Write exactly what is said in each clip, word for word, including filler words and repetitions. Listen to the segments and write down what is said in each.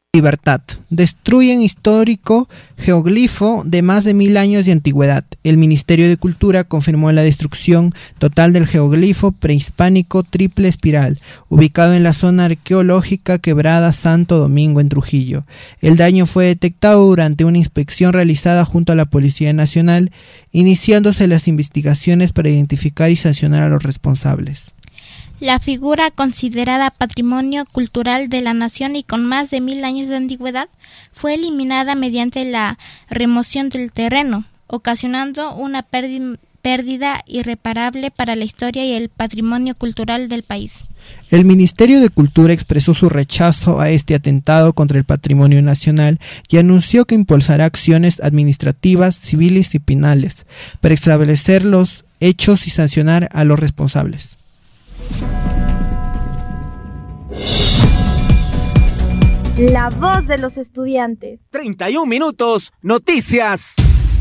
Libertad. Destruyen histórico geoglifo de más de mil años de antigüedad. El Ministerio de Cultura confirmó la destrucción total del geoglifo prehispánico Triple Espiral, ubicado en la zona arqueológica Quebrada Santo Domingo en Trujillo. El daño fue detectado durante una inspección realizada junto a la Policía Nacional, iniciándose las investigaciones para identificar y sancionar a los responsables. La figura, considerada patrimonio cultural de la nación y con más de mil años de antigüedad, fue eliminada mediante la remoción del terreno, ocasionando una pérdida irreparable para la historia y el patrimonio cultural del país. El Ministerio de Cultura expresó su rechazo a este atentado contra el patrimonio nacional y anunció que impulsará acciones administrativas, civiles y penales para establecer los hechos y sancionar a los responsables. La voz de los estudiantes. treinta y un minutos, noticias.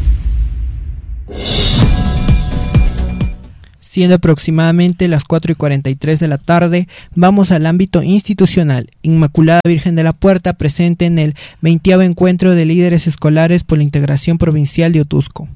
Siendo aproximadamente las cuatro y cuarenta y tres de la tarde, vamos al ámbito institucional. Inmaculada Virgen de la Puerta presente en el veinte Encuentro de Líderes Escolares por la Integración Provincial de Otuzco.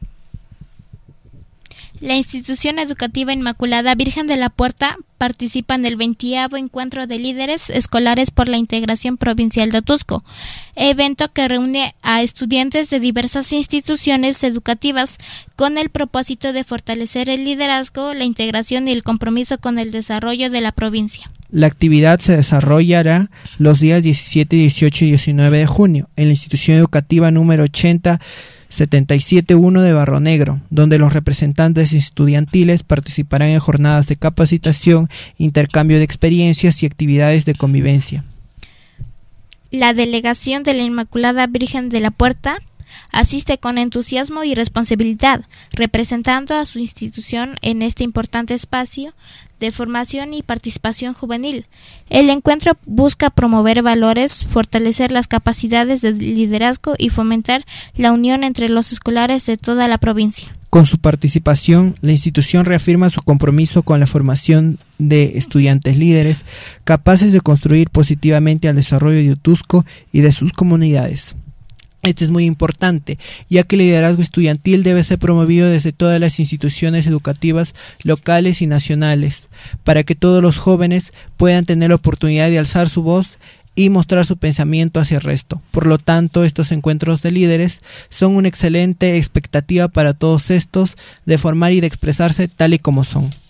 La institución educativa Inmaculada Virgen de la Puerta participa en el veintiavo Encuentro de Líderes Escolares por la Integración Provincial de Otuzco, evento que reúne a estudiantes de diversas instituciones educativas con el propósito de fortalecer el liderazgo, la integración y el compromiso con el desarrollo de la provincia. La actividad se desarrollará los días diecisiete, dieciocho y diecinueve de junio en la institución educativa número ochenta setenta y siete uno de Barro Negro, donde los representantes estudiantiles participarán en jornadas de capacitación, intercambio de experiencias y actividades de convivencia. La delegación de la Inmaculada Virgen de la Puerta asiste con entusiasmo y responsabilidad, representando a su institución en este importante espacio de formación y participación juvenil. El encuentro busca promover valores, fortalecer las capacidades de liderazgo y fomentar la unión entre los escolares de toda la provincia. Con su participación, la institución reafirma su compromiso con la formación de estudiantes líderes capaces de construir positivamente al desarrollo de Otuzco y de sus comunidades. Esto es muy importante, ya que el liderazgo estudiantil debe ser promovido desde todas las instituciones educativas locales y nacionales, para que todos los jóvenes puedan tener la oportunidad de alzar su voz y mostrar su pensamiento hacia el resto. Por lo tanto, estos encuentros de líderes son una excelente expectativa para todos estos de formar y de expresarse tal y como son.